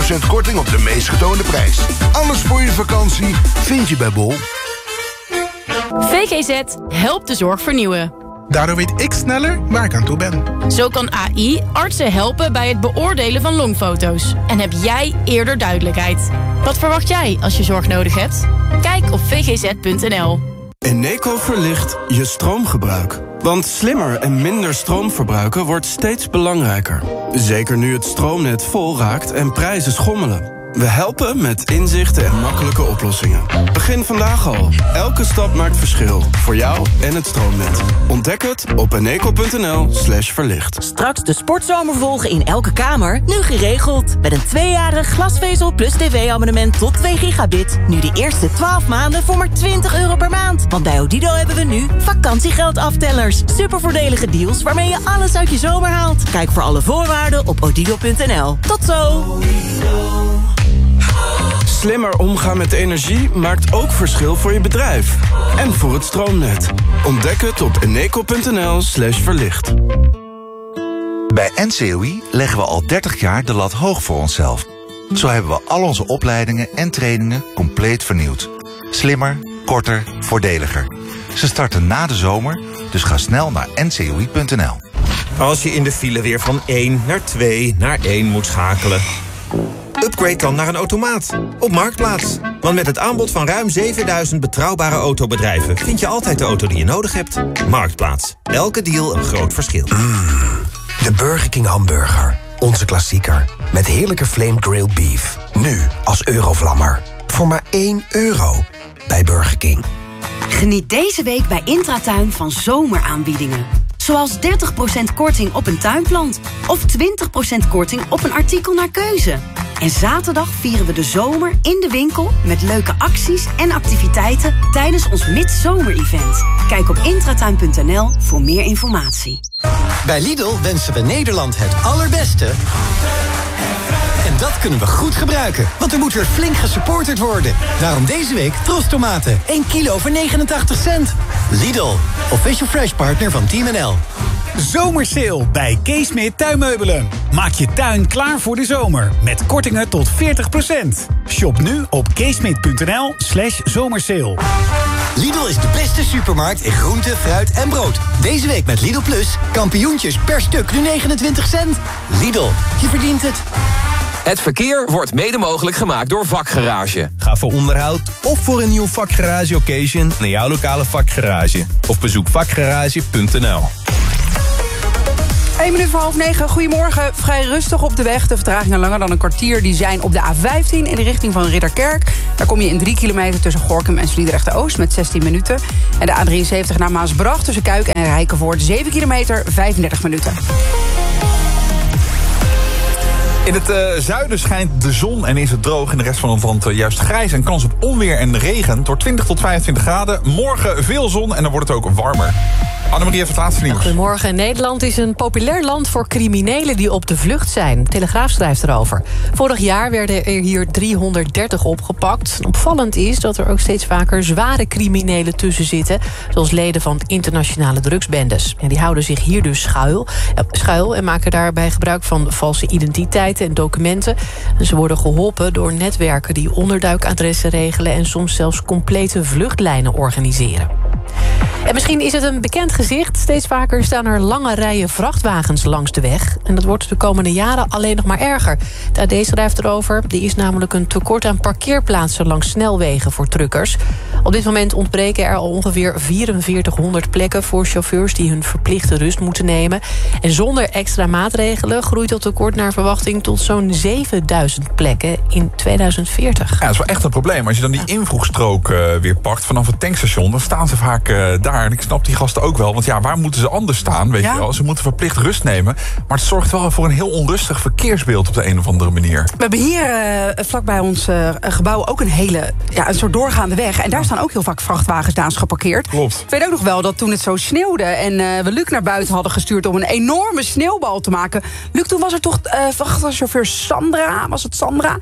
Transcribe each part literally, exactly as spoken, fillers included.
procent korting op de meest getoonde prijs. Alles voor je vakantie vind je bij Bol. V G Z helpt de zorg vernieuwen. Daardoor weet ik sneller waar ik aan toe ben. Zo kan A I artsen helpen bij het beoordelen van longfoto's. En heb jij eerder duidelijkheid. Wat verwacht jij als je zorg nodig hebt? Kijk op v g z punt n l. Eneco verlicht je stroomgebruik. Want slimmer en minder stroom verbruiken wordt steeds belangrijker. Zeker nu het stroomnet vol raakt en prijzen schommelen. We helpen met inzichten en makkelijke oplossingen. Begin vandaag al. Elke stap maakt verschil. Voor jou en het stroomnet. Ontdek het op eneco punt n l slash verlicht. Straks de sportzomer volgen in elke kamer. Nu geregeld. Met een tweejarig glasvezel plus tv-abonnement tot twee gigabit. Nu de eerste twaalf maanden voor maar twintig euro per maand. Want bij Odido hebben we nu vakantiegeldaftellers. Supervoordelige deals waarmee je alles uit je zomer haalt. Kijk voor alle voorwaarden op odido punt n l. Tot zo! Slimmer omgaan met energie maakt ook verschil voor je bedrijf. En voor het stroomnet. Ontdek het op eneco punt n l slash verlicht. Bij N C O I leggen we al dertig jaar de lat hoog voor onszelf. Zo hebben we al onze opleidingen en trainingen compleet vernieuwd. Slimmer, korter, voordeliger. Ze starten na de zomer, dus ga snel naar n c o i punt n l. Als je in de file weer van één naar twee naar één moet schakelen... upgrade dan naar een automaat op Marktplaats. Want met het aanbod van ruim zevenduizend betrouwbare autobedrijven... vind je altijd de auto die je nodig hebt. Marktplaats. Elke deal een groot verschil. Mm, de Burger King hamburger. Onze klassieker. Met heerlijke flame grilled beef. Nu als Eurovlammer. Voor maar één euro. Bij Burger King. Geniet deze week bij Intratuin van zomeraanbiedingen. Zoals dertig procent korting op een tuinplant. Of twintig procent korting op een artikel naar keuze. En zaterdag vieren we de zomer in de winkel... met leuke acties en activiteiten tijdens ons midzomer-event. Kijk op intratuin punt n l voor meer informatie. Bij Lidl wensen we Nederland het allerbeste... En dat kunnen we goed gebruiken, want er moet weer flink gesupporterd worden. Daarom deze week Tros tomaten, één kilo voor negenentachtig cent. Lidl, official fresh partner van Team N L. Zomersale bij Keesmeer Tuinmeubelen. Maak je tuin klaar voor de zomer, met kortingen tot veertig procent. Shop nu op keesmeer punt n l slash zomersale. Lidl is de beste supermarkt in groente, fruit en brood. Deze week met Lidl Plus, kampioentjes per stuk nu negenentwintig cent. Lidl, je verdient het. Het verkeer wordt mede mogelijk gemaakt door Vakgarage. Ga voor onderhoud of voor een nieuw Vakgarage occasion naar jouw lokale Vakgarage. Of bezoek vakgarage punt n l. één minuut voor half negen. Goedemorgen. Vrij rustig op de weg. De vertragingen langer dan een kwartier. Die zijn op de A vijftien in de richting van Ridderkerk. Daar kom je in drie kilometer tussen Gorinchem en Sliedrecht-Oost met zestien minuten. En de A drieënzeventig naar Maasbracht tussen Kuik en Rijkenvoort zeven kilometer, vijfendertig minuten. In het uh, zuiden schijnt de zon en is het droog. In de rest van het land uh, juist grijs en kans op onweer en regen. Het wordt twintig tot vijfentwintig graden. Morgen veel zon en dan wordt het ook warmer. Annemarie heeft het laatste nieuws. Goedemorgen. Nederland is een populair land voor criminelen die op de vlucht zijn. Telegraaf schrijft erover. Vorig jaar werden er hier driehonderddertig opgepakt. Opvallend is dat er ook steeds vaker zware criminelen tussen zitten. Zoals leden van internationale drugsbendes. Ja, die houden zich hier dus schuil, uh, schuil en maken daarbij gebruik van valse identiteiten en documenten. En ze worden geholpen door netwerken die onderduikadressen regelen en soms zelfs complete vluchtlijnen organiseren. En misschien is het een bekend gezicht. Steeds vaker staan er lange rijen vrachtwagens langs de weg. En dat wordt de komende jaren alleen nog maar erger. De A D schrijft erover. Er is namelijk een tekort aan parkeerplaatsen langs snelwegen voor truckers. Op dit moment ontbreken er al ongeveer vierenveertighonderd plekken voor chauffeurs die hun verplichte rust moeten nemen. En zonder extra maatregelen groeit dat tekort naar verwachting tot zo'n zevenduizend plekken in tweeduizend veertig. Ja, dat is wel echt een probleem. Als je dan die invroegstrook uh, weer pakt vanaf het tankstation, dan staan ze vaak uh, daar. En ik snap die gasten ook wel. Want ja, waar moeten ze anders staan? Weet ja. je wel? Ze moeten verplicht rust nemen. Maar het zorgt wel voor een heel onrustig verkeersbeeld op de een of andere manier. We hebben hier uh, vlakbij ons uh, gebouw ook een hele, ja, een soort doorgaande weg. En daar staan ook heel vaak vrachtwagens naast geparkeerd. Klopt. Ik weet ook nog wel dat toen het zo sneeuwde en uh, we Luc naar buiten hadden gestuurd om een enorme sneeuwbal te maken. Luc, toen was er toch uh, vrachtwagenchauffeur Sandra, was het Sandra?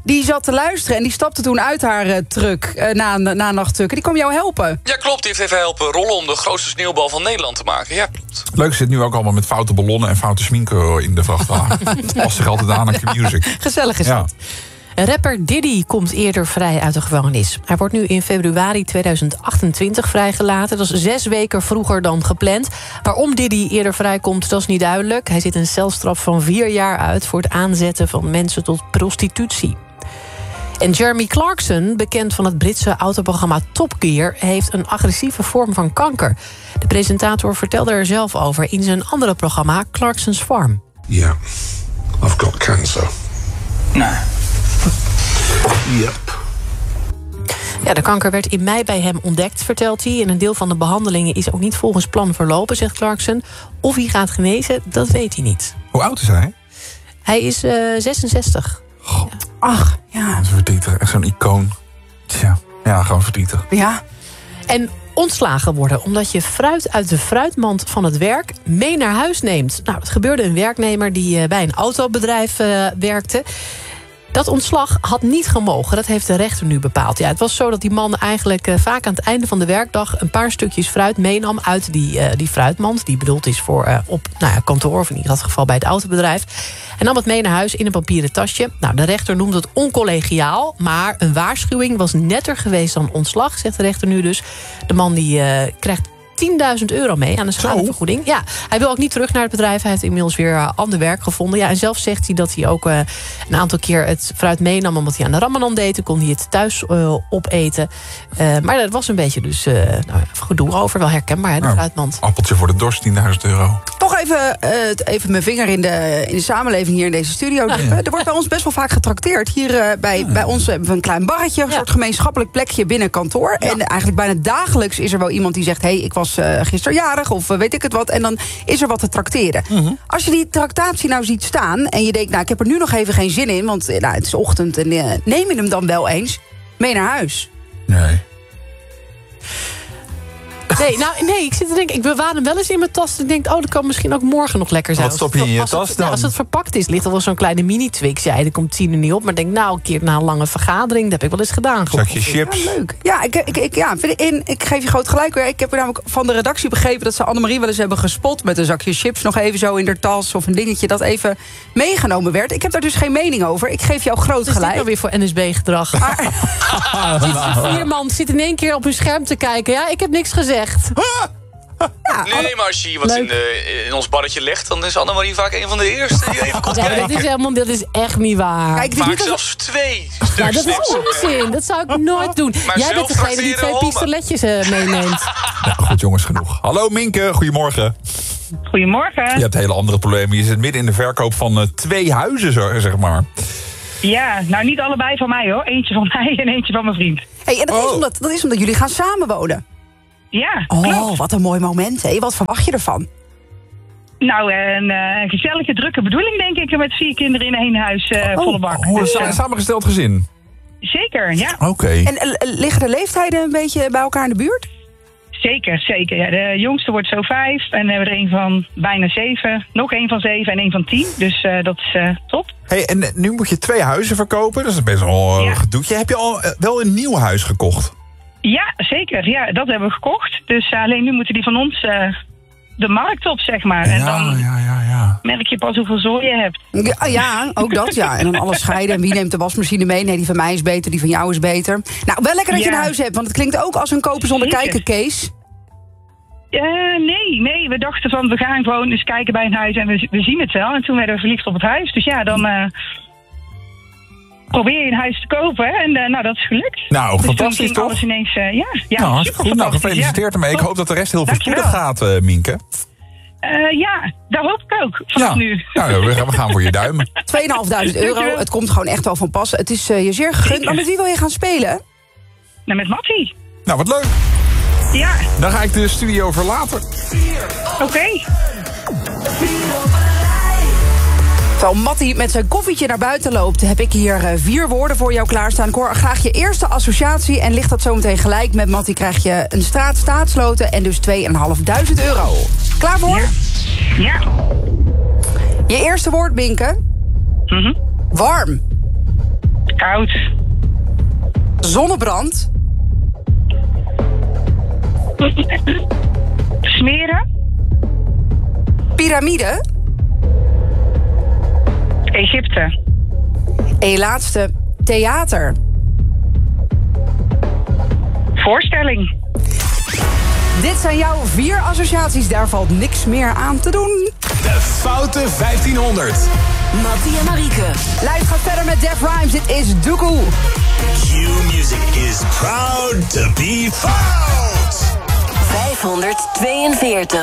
die zat te luisteren en die stapte toen uit haar uh, truck uh, na, na een nachttruck. En die kwam jou helpen. Ja, klopt. Die heeft even helpen rollen om de grootste sneeuwbal van Nederland te maken. Ja, klopt. Leuk zit nu ook allemaal met foute ballonnen en foute schminken in de vrachtwagen. Past zich altijd aan aan Q-Music. Gezellig is dat. Ja. Rapper Diddy komt eerder vrij uit de gevangenis. Hij wordt nu in februari tweeduizend achtentwintig vrijgelaten. Dat is zes weken vroeger dan gepland. Waarom Diddy eerder vrijkomt, dat is niet duidelijk. Hij zit een celstraf van vier jaar uit voor het aanzetten van mensen tot prostitutie. En Jeremy Clarkson, bekend van het Britse autoprogramma Top Gear, heeft een agressieve vorm van kanker. De presentator vertelde er zelf over in zijn andere programma Clarkson's Farm. Yeah, I've got cancer. Nee. Yep. Ja, de kanker werd in mei bij hem ontdekt, vertelt hij. En een deel van de behandelingen is ook niet volgens plan verlopen, zegt Clarkson. Of hij gaat genezen, dat weet hij niet. Hoe oud is hij? Hij is uh, zesenzestig. God. Ja. Ach, ja. Dat is verdrietig. Echt zo'n icoon. Tja, ja, gewoon verdrietig. Ja. En ontslagen worden omdat je fruit uit de fruitmand van het werk mee naar huis neemt. Nou, het gebeurde een werknemer die uh, bij een autobedrijf uh, werkte. Dat ontslag had niet gemogen, dat heeft de rechter nu bepaald. Ja, het was zo dat die man eigenlijk uh, vaak aan het einde van de werkdag een paar stukjes fruit meenam uit die, uh, die fruitmand, die bedoeld is voor uh, op nou ja, kantoor, of in ieder geval bij het autobedrijf. En nam het mee naar huis in een papieren tasje. Nou, de rechter noemt het oncollegiaal, maar een waarschuwing was netter geweest dan ontslag, zegt de rechter nu dus. De man die uh, krijgt tienduizend euro mee aan de schadevergoeding. Ja, hij wil ook niet terug naar het bedrijf. Hij heeft inmiddels weer uh, ander werk gevonden. Ja, en zelf zegt hij dat hij ook uh, een aantal keer het fruit meenam omdat hij aan de Ramadan deed. Dan kon hij het thuis uh, opeten. Uh, maar dat was een beetje dus uh, nou, gedoe over. Wel herkenbaar, hè, de nou, fruitmand. Appeltje voor de dorst, tienduizend euro. Toch even, uh, even mijn vinger in de, in de samenleving hier in deze studio. Ja. Er wordt bij ons best wel vaak getrakteerd. Hier uh, bij, ja. bij ons hebben we een klein barretje. Een ja. soort gemeenschappelijk plekje binnen kantoor. Ja. En eigenlijk bijna dagelijks is er wel iemand die zegt, hé, hey, ik was uh, gisteren jarig of uh, weet ik het wat. En dan is er wat te trakteren. Mm-hmm. Als je die tractatie nou ziet staan en je denkt, nou, ik heb er nu nog even geen zin in, want nou, het is ochtend en uh, neem je hem dan wel eens mee naar huis? Nee. Nee, nou, nee, ik zit te denken, ik bewaar hem wel eens in mijn tas. En denk, oh, dat kan misschien ook morgen nog lekker zijn. Wat stop je in je als tas het, dan? Ja, als het verpakt is, ligt er wel zo'n kleine mini-Twix. Ja, daar komt tien er niet op. Maar denk, nou, een keer na een lange vergadering, dat heb ik wel eens gedaan. Zakje chips. Ja, leuk. Ja, ik, ik, ik, ja in, ik geef je groot gelijk weer. Ik heb er namelijk van de redactie begrepen dat ze Annemarie wel eens hebben gespot met een zakje chips nog even zo in haar tas of een dingetje dat even meegenomen werd. Ik heb daar dus geen mening over. Ik geef jou groot gelijk. Wat is dit nou weer voor N S B-gedrag? Maar, vier man zit in één keer op hun scherm te kijken. Ja, ik heb niks gezegd. Ja, nee, maar als je wat in, de, in ons barretje legt, dan is Annemarie vaak een van de eerste die even komt ja, kijken. Dat is, helemaal, dat is echt niet waar. Kijk, vaak zelfs twee stuks. Ja, dat is onzin. Dat zou ik nooit doen. Maar jij bent degene die twee pistoletjes uh, meeneemt. Ja, goed jongens, genoeg. Hallo Minke, goedemorgen. Goedemorgen. Je hebt hele andere problemen. Je zit midden in de verkoop van uh, twee huizen, zeg maar. Ja, nou niet allebei van mij hoor. Eentje van mij en eentje van mijn vriend. Hey, en dat, oh. is omdat, dat is omdat jullie gaan samenwonen. Ja, oh, klopt. Wat een mooi moment, hè? Wat verwacht je ervan? Nou, een uh, gezellige, drukke bedoeling, denk ik, met vier kinderen in één huis, uh, oh, volle bak. Oh, dus, uh, samengesteld gezin? Zeker, ja. Oké. Okay. En uh, liggen de leeftijden een beetje bij elkaar in de buurt? Zeker, zeker. Ja, de jongste wordt zo vijf en we hebben er een van bijna zeven, nog een van zeven en een van tien. Dus uh, dat is uh, top. Hey, en nu moet je twee huizen verkopen, dat is best wel een ja. gedoetje. Heb je al uh, wel een nieuw huis gekocht? Ja, zeker. Ja, dat hebben we gekocht. Dus uh, alleen nu moeten die van ons uh, de markt op, zeg maar. En ja, dan ja, ja, ja. merk je pas hoeveel zooi je hebt. Ja, ja, ook dat, ja. En dan alles scheiden. En wie neemt de wasmachine mee? Nee, die van mij is beter, die van jou is beter. Nou, wel lekker dat ja. je een huis hebt, want het klinkt ook als een kopen zonder zeker. kijken, Kees. Uh, nee, nee. We dachten van, we gaan gewoon eens kijken bij een huis en we, we zien het wel. En toen werden we verliefd op het huis. Dus ja, dan... Uh, probeer je een huis te kopen en uh, nou, dat is gelukt. Nou, dus fantastisch toch? Alles ineens, uh, ja, ja, nou, super goed. Nou, gefeliciteerd ermee. Ja. Ik hoop dat de rest heel voorspoedig gaat, uh, Mienke. Uh, ja, dat hoop ik ook, vanaf ja. nu. Nou, we gaan voor je duimen. tweeënhalfduizend euro, het komt gewoon echt wel van pas. Het is uh, je zeer gegund. Zeker. Maar met wie wil je gaan spelen? Nou, met Mattie. Nou, wat leuk. Ja. Dan ga ik de studio verlaten. Oké. Okay. Terwijl Mattie met zijn koffietje naar buiten loopt, heb ik hier uh, vier woorden voor jou klaarstaan. Ik hoor graag je eerste associatie en ligt dat zometeen gelijk met Mattie, krijg je een straat staatsloten en dus tweeënhalfduizend euro. Klaar voor? Ja. ja. Je eerste woord, Binke? Mm-hmm. Warm. Koud. Zonnebrand. Smeren. Piramide. Egypte. En je laatste, theater. Voorstelling. Dit zijn jouw vier associaties, daar valt niks meer aan te doen. De Foute vijftienhonderd. Mattie en Marieke. Lijf gaat verder met Def Rhymes, dit is Doekoe. Q-Music is proud to be fout. vijfhonderdtweeënveertig.